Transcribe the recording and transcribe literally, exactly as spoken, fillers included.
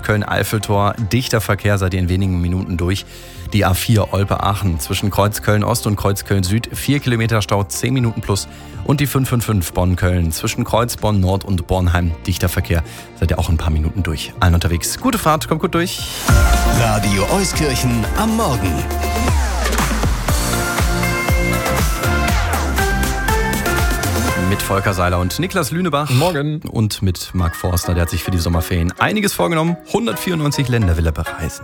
Köln-Eiffeltor. Dichter Verkehr seid ihr in wenigen Minuten durch. Die A vier Olpe-Aachen zwischen Kreuz Köln-Ost und Kreuz Köln-Süd. vier Kilometer Stau, zehn Minuten plus. Und die fünf fünf fünf Bonn-Köln zwischen Kreuz Bonn-Nord und Bornheim. Dichter Verkehr seid ihr auch ein paar Minuten durch. Allen unterwegs. Gute Fahrt, kommt gut durch. Radio Euskirchen am Morgen. Mit Volker Seiler und Niklas Lünebach. Morgen. Und mit Marc Forster, der hat sich für die Sommerferien einiges vorgenommen. hundertvierundneunzig Länder will er bereisen.